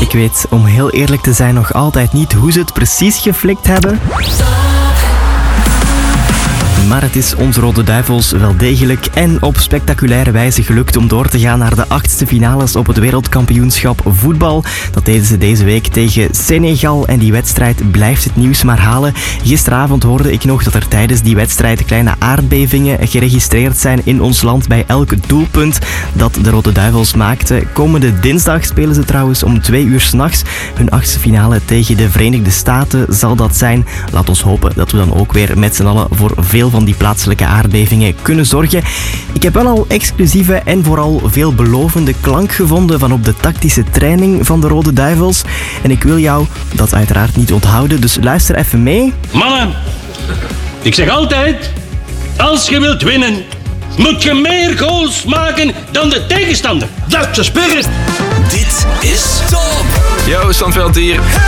Ik weet, om heel eerlijk te zijn, nog altijd niet hoe ze het precies geflikt hebben. Maar het is onze Rode Duivels wel degelijk en op spectaculaire wijze gelukt om door te gaan naar de 8e finales op het wereldkampioenschap voetbal. Dat deden ze deze week tegen Senegal en die wedstrijd blijft het nieuws maar halen. Gisteravond hoorde ik nog dat er tijdens die wedstrijd kleine aardbevingen geregistreerd zijn in ons land bij elk doelpunt dat de Rode Duivels maakten. Komende dinsdag spelen ze trouwens om 2 uur 's nachts. Hun 8e finale tegen de Verenigde Staten zal dat zijn. Laat ons hopen dat we dan ook weer met z'n allen voor veel van die plaatselijke aardbevingen kunnen zorgen. Ik heb wel al exclusieve en vooral veelbelovende klank gevonden van op de tactische training van de Rode Duivels. En ik wil jou dat uiteraard niet onthouden, dus luister even mee. Mannen, ik zeg altijd, als je wilt winnen, moet je meer goals maken dan de tegenstander. Dat is de spirit. Dit is Top. Yo, Sandveld hier.